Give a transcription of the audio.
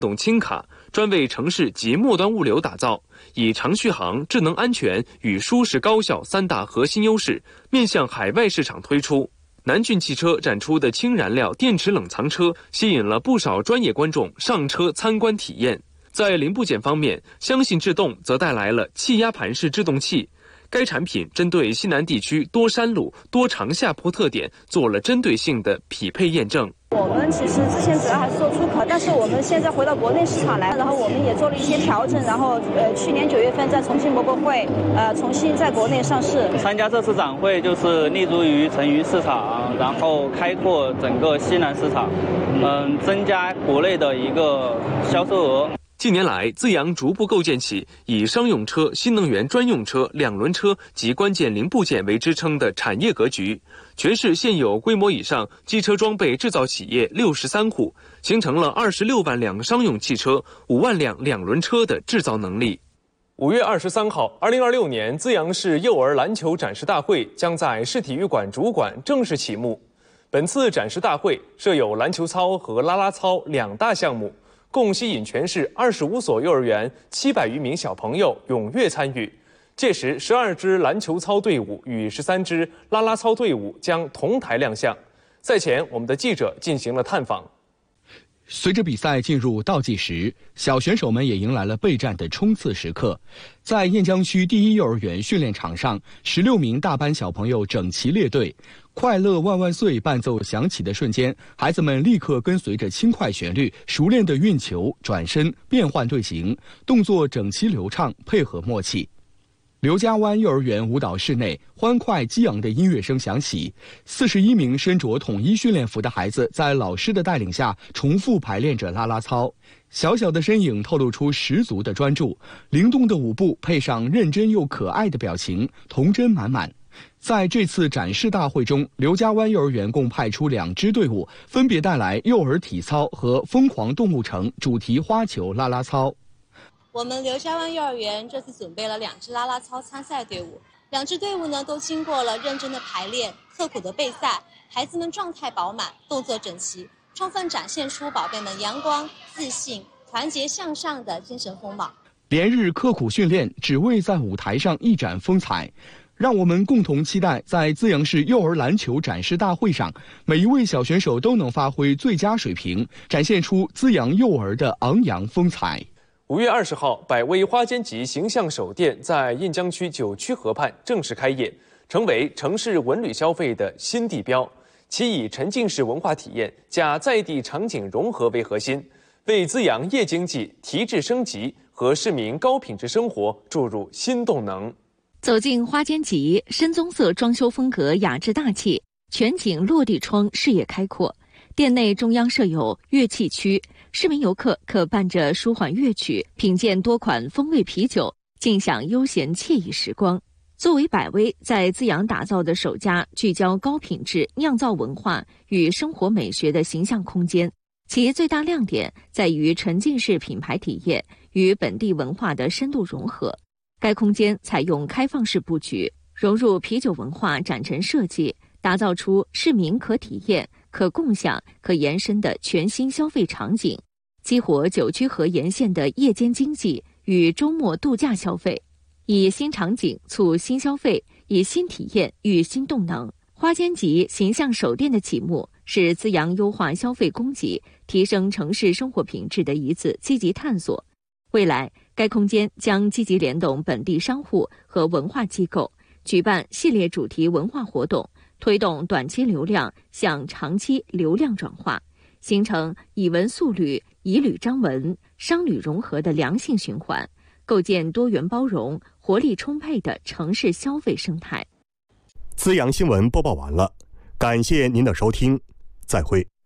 动轻卡专为城市及末端物流打造，以长续航、智能安全与舒适高效3大核心优势，面向海外市场推出。南骏汽车展出的氢燃料电池冷藏车，吸引了不少专业观众上车参观体验。在零部件方面，相信制动则带来了气压盘式制动器。该产品针对西南地区多山路、多长下坡特点做了针对性的匹配验证。 我们其实之前主要还是做出口，但是我们现在回到国内市场来，然后我们也做了一些调整，然后去年9月份在重庆博会重新在国内上市。 参加这次展会就是立足于成渝市场，然后开阔整个西南市场，增加国内的一个销售额。 近年来，资阳逐步构建起以商用车、新能源专用车、两轮车及关键零部件为支撑的产业格局。全市现有规模以上机车装备制造企业63户，形成了26万辆商用汽车、5万辆两轮车的制造能力。5月23号，2026年资阳市幼儿篮球展示大会将在市体育馆主馆正式启幕。本次展示大会设有篮球操和啦啦操2大项目，共吸引全市25所幼儿园700余名小朋友踊跃参与。届时，12支篮球操队伍与13支啦啦操队伍将同台亮相。赛前，我们的记者进行了探访。 随着比赛进入倒计时，小选手们也迎来了备战的冲刺时刻。在雁江区第一幼儿园训练场上，16名大班小朋友整齐列队，快乐万万岁伴奏响起的瞬间，孩子们立刻跟随着轻快旋律，熟练地运球、转身、变换队形，动作整齐流畅，配合默契。刘家湾幼儿园舞蹈室内，欢快激昂的音乐声响起，41名身着统一训练服的孩子在老师的带领下重复排练着啦啦操，小小的身影透露出十足的专注，灵动的舞步配上认真又可爱的表情，童真满满。在这次展示大会中，刘家湾幼儿园共派出2支队伍，分别带来幼儿体操和疯狂动物城主题花球啦啦操。 我们刘家湾幼儿园这次准备了2支啦啦操参赛队伍，2支队伍呢都经过了认真的排练、刻苦的备赛，孩子们状态饱满，动作整齐，充分展现出宝贝们阳光、自信、团结向上的精神风貌。 连日刻苦训练，只为在舞台上一展风采。让我们共同期待，在资阳市幼儿篮球展示大会上，每一位小选手都能发挥最佳水平，展现出资阳幼儿的昂扬风采。 5月20号，百威花间集形象首店在雁江区9区河畔正式开业，成为城市文旅消费的新地标。其以沉浸式文化体验加在地场景融合为核心，为资阳夜经济提质升级和市民高品质生活注入新动能。 走进花间集，深棕色装修风格雅致大气，全景落地窗，视野开阔。店内中央设有乐器区，市民游客可伴着舒缓乐曲，品鉴多款风味啤酒，尽享悠闲惬意时光。作为百威在资阳打造的首家聚焦高品质酿造文化与生活美学的形象空间，其最大亮点在于沉浸式品牌体验与本地文化的深度融合。该空间采用开放式布局，融入啤酒文化展陈设计，打造出市民可体验、可共享、可延伸的全新消费场景，激活9区河沿线的夜间经济与周末度假消费，以新场景促新消费，以新体验育新动能。花间集形象首店的启幕，是资阳优化消费供给、提升城市生活品质的一次积极探索。未来，该空间将积极联动本地商户和文化机构，举办系列主题文化活动，推动短期流量向长期流量转化，形成以文塑旅、以旅张文、商旅融合的良性循环，构建多元包容、活力充沛的城市消费生态。 资阳新闻播报完了，感谢您的收听，再会。